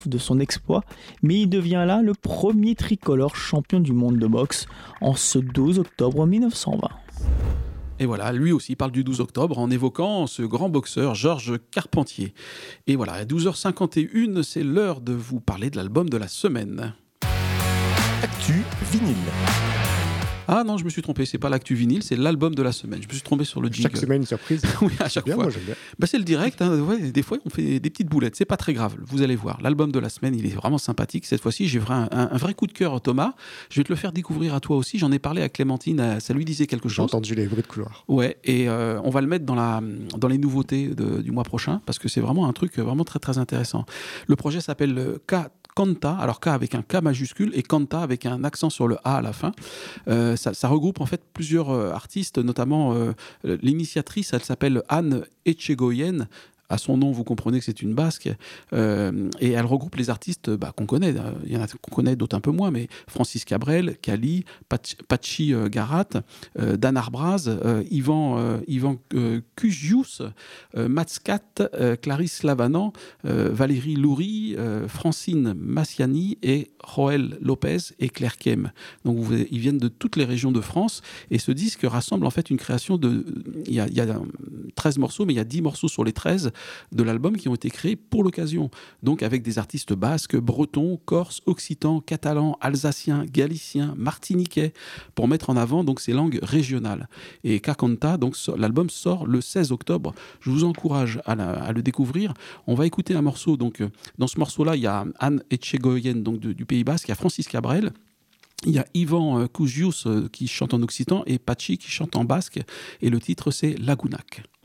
de son exploit, mais il devient là le premier tricolore champion du monde de boxe en ce 12 octobre 1920. Et voilà, lui aussi parle du 12 octobre en évoquant ce grand boxeur Georges Carpentier. Et voilà, à 12h51, c'est l'heure de vous parler de l'album de la semaine. Actu vinyle. Ah non, je me suis trompé, c'est pas l'actu vinyle, c'est l'album de la semaine. Je me suis trompé sur le jingle. Chaque semaine, une surprise. Oui, à chaque Bien, fois. moi, j'aime bien. Bah, c'est le direct, hein. Ouais, des fois on fait des petites boulettes, c'est pas très grave, vous allez voir. L'album de la semaine, il est vraiment sympathique. Cette fois-ci, j'ai un vrai coup de cœur, Thomas. Je vais te le faire découvrir à toi aussi. J'en ai parlé à Clémentine, ça lui disait quelque J'ai chose. entendu les bruits de couloir. Ouais, et on va le mettre dans les nouveautés du mois prochain, parce que c'est vraiment un truc vraiment très très intéressant. Le projet s'appelle Kanta, alors K avec un K majuscule et Kanta avec un accent sur le A à la fin. Ça regroupe en fait plusieurs artistes, notamment l'initiatrice, elle s'appelle Anne Etchegoyen. À son nom, vous comprenez que c'est une basque. Et elle regroupe les artistes qu'on connaît. Il y en a qu'on connaît, d'autres un peu moins, mais Francis Cabrel, Kali, Pachi Garat, Dan Arbraz, Ivan Cugius, Matskat, Clarisse Lavanan, Valérie Loury, Francine Massiani et Joël Lopez et Claire Kem. Donc ils viennent de toutes les régions de France. Et ce disque rassemble en fait une création de... Il y a 13 morceaux, mais il y a 10 morceaux sur les 13 de l'album qui ont été créés pour l'occasion. Donc avec des artistes basques, bretons, corses, occitans, catalans, alsaciens, galiciens, martiniquais, pour mettre en avant donc ces langues régionales. Et Kakanta, donc l'album sort le 16 octobre. Je vous encourage à le découvrir. On va écouter un morceau. Donc dans ce morceau-là, il y a Anne Etchegoyen donc du Pays Basque, il y a Francis Cabrel. Il y a Ivan Cugius qui chante en occitan et Pachi qui chante en basque. Et le titre, c'est Lagunac.